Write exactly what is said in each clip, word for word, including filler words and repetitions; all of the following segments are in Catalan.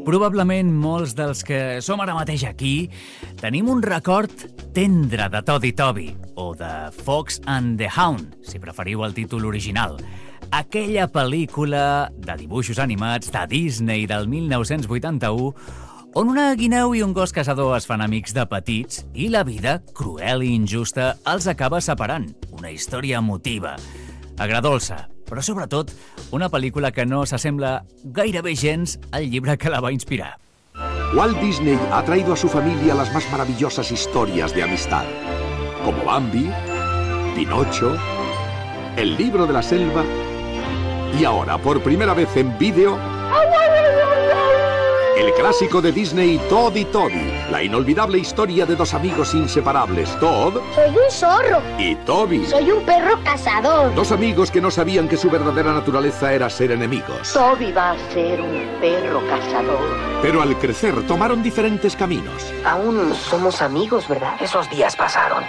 Probablement molts dels que som ara mateix aquí tenim un record tendre de Todd i Toby, o de Fox and the Hound, si preferiu el títol original. Aquella pel·lícula de dibuixos animats de Disney del mil nou-cents vuitanta-u on una guineu i un gos caçador es fan amics de petits i la vida, cruel i injusta, els acaba separant. Una història emotiva, agradolça, però sobretot una pel·lícula que no s'assembla gairebé gens al llibre que la va inspirar. Walt Disney ha traído a su familia las más maravillosas historias de amistad, como Bambi, Pinocho, El libro de la selva y ahora, por primera vez en vídeo, el clásico de Disney, Todd y Toby, la inolvidable historia de dos amigos inseparables, Todd... Soy un zorro. Y Toby. Soy un perro cazador. Dos amigos que no sabían que su verdadera naturaleza era ser enemigos. Toby va a ser un perro cazador. Pero al crecer tomaron diferentes caminos. Aún somos amigos, ¿verdad? Esos días pasaron.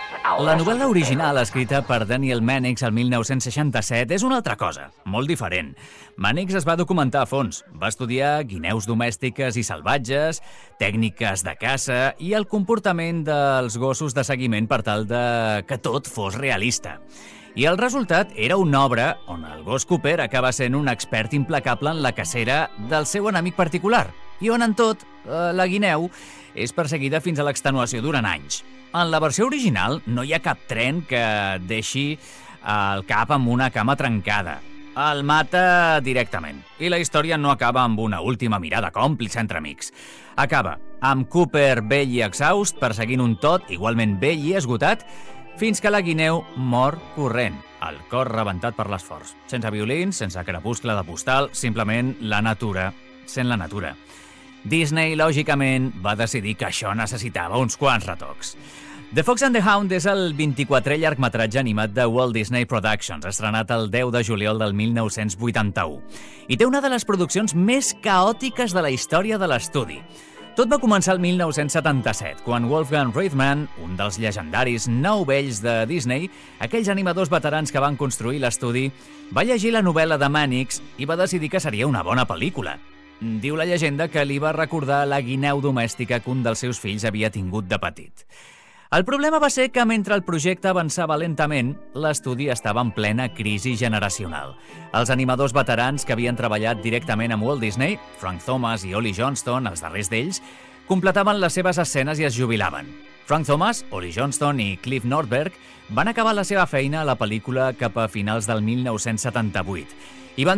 La novel·la original, escrita per Daniel Mannix el mil nou-cents seixanta-set, és una altra cosa, molt diferent. Mannix es va documentar a fons, va estudiar guineus domèstiques i salvatges, tècniques de caça i el comportament dels gossos de seguiment per tal de que tot fos realista. I el resultat era una obra on el gos Cooper acaba sent un expert implacable en la cacera del seu enemic particular i on, en tot, la guineu és perseguida fins a l'extenuació durant anys. En la versió original no hi ha cap tren que deixi el cap amb una cama trencada. El mata directament. I la història no acaba amb una última mirada còmplice entre amics. Acaba amb Cooper vell i exhaust perseguint un Todd igualment vell i esgotat fins que la guineu mor corrent, el cor rebentat per l'esforç. Sense violins, sense crepuscle de postal, simplement la natura sent la natura. Disney, lògicament, va decidir que això necessitava uns quants retocs. The Fox and the Hound és el vint-i-quatrè llargmetratge animat de Walt Disney Productions, estrenat el deu de juliol del mil nou-cents vuitanta-u, i té una de les produccions més caòtiques de la història de l'estudi. Tot va començar el mil nou-cents setanta-set, quan Wolfgang Reitman, un dels llegendaris nou vells de Disney, aquells animadors veterans que van construir l'estudi, va llegir la novel·la de Mannix i va decidir que seria una bona pel·lícula. Diu la llegenda que li va recordar la guineu domèstica que un dels seus fills havia tingut de petit. El problema va ser que mentre el projecte avançava lentament, l'estudi estava en plena crisi generacional. Els animadors veterans que havien treballat directament amb Walt Disney, Frank Thomas i Ollie Johnston, els darrers d'ells, completaven les seves escenes i es jubilaven. Frank Thomas, Ollie Johnston i Cliff Nordberg van acabar la seva feina a la pel·lícula cap a finals del mil nou-cents setanta-vuit.